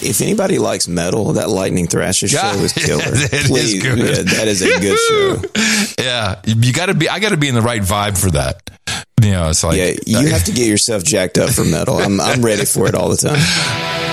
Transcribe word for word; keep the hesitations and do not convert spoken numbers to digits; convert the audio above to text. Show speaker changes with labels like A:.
A: if anybody likes metal, that Lightning Thrasher show
B: Yeah,
A: is killer.
B: it
A: Please,
B: is good.
A: Yeah, that is a good show.
B: Yeah, you got to be. I got to be in the right vibe for that. You know, it's like
A: Yeah, you have to get yourself jacked up for metal. I'm I'm ready for it all the time.